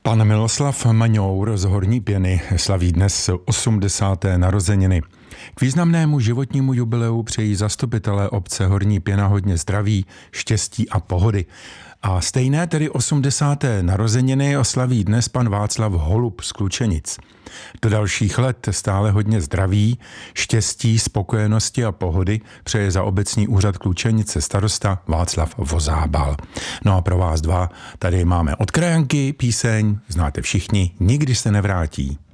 Pan Miloslav Maňour z Horní Pěny slaví dnes 80. narozeniny. K významnému životnímu jubileu přejí zastupitelé obce Horní Pěna hodně zdraví, štěstí a pohody. A stejné tedy 80. narozeniny oslaví dnes pan Václav Holub z Klučenic. Do dalších let stále hodně zdraví, štěstí, spokojenosti a pohody přeje za obecní úřad Klučenice starosta Václav Vozábal. No a pro vás dva tady máme od krajanky píseň, znáte všichni, Nikdy se nevrátí.